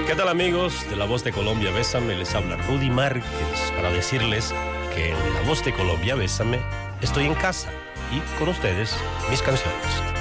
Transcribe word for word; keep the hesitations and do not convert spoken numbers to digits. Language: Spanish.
¿Qué tal, amigos de La Voz de Colombia? Bésame, les habla Rudy Márquez para decirles que en La Voz de Colombia, Bésame, estoy en casa y con ustedes mis canciones.